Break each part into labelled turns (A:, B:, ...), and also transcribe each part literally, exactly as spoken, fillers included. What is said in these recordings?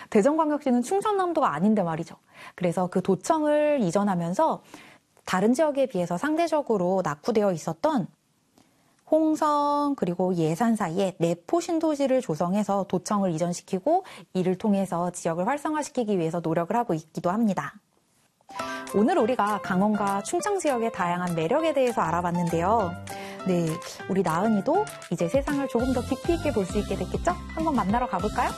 A: 대전광역시는 충청남도가 아닌데 말이죠. 그래서 그 도청을 이전하면서 다른 지역에 비해서 상대적으로 낙후되어 있었던 홍성 그리고 예산 사이에 내포 신도시를 조성해서 도청을 이전시키고 이를 통해서 지역을 활성화시키기 위해서 노력을 하고 있기도 합니다. 오늘 우리가 강원과 충청 지역의 다양한 매력에 대해서 알아봤는데요. 네, 우리 나은이도 이제 세상을 조금 더 깊이 있게 볼 수 있게 됐겠죠? 한번 만나러 가볼까요?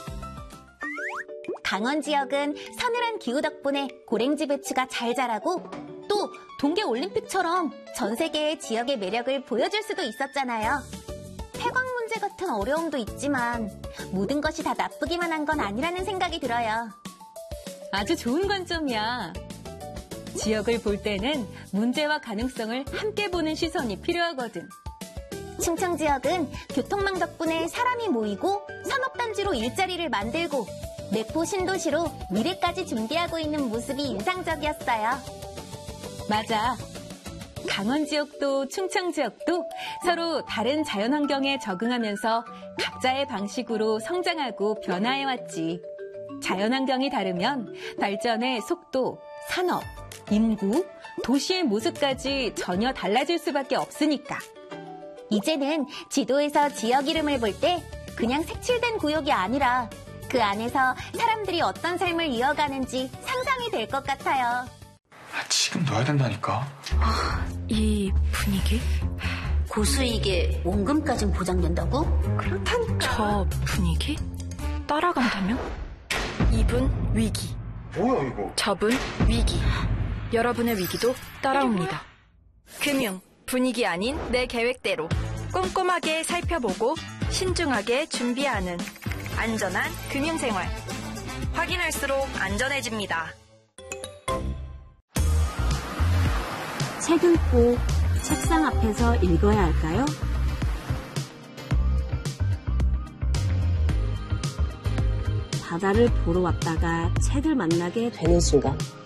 B: 강원 지역은 서늘한 기후 덕분에 고랭지 배추가 잘 자라고 또 동계올림픽처럼 전 세계의 지역의 매력을 보여줄 수도 있었잖아요. 폐광 문제 같은 어려움도 있지만 모든 것이 다 나쁘기만 한 건 아니라는 생각이 들어요.
C: 아주 좋은 관점이야. 지역을 볼 때는 문제와 가능성을 함께 보는 시선이 필요하거든.
B: 충청 지역은 교통망 덕분에 사람이 모이고 산업단지로 일자리를 만들고 내포 신도시로 미래까지 준비하고 있는 모습이 인상적이었어요.
C: 맞아. 강원 지역도 충청 지역도 서로 다른 자연환경에 적응하면서 각자의 방식으로 성장하고 변화해왔지. 자연환경이 다르면 발전의 속도, 산업, 인구, 도시의 모습까지 전혀 달라질 수밖에 없으니까.
B: 이제는 지도에서 지역 이름을 볼 때 그냥 색칠된 구역이 아니라 그 안에서 사람들이 어떤 삶을 이어가는지 상상이 될 것 같아요.
D: 아, 지금 넣어야 된다니까.
E: 아, 이 분위기?
F: 고수익에 원금까진 보장된다고?
E: 그렇다니까. 저 분위기? 따라간다면? 이분 위기.
D: 뭐야 이거?
E: 저분 위기. 여러분의 위기도 따라옵니다. 금융, 분위기 아닌 내 계획대로 꼼꼼하게 살펴보고 신중하게 준비하는 안전한 금융생활. 확인할수록 안전해집니다.
F: 책은 꼭 책상 앞에서 읽어야 할까요? 바다를 보러 왔다가 책을 만나게 되는 순간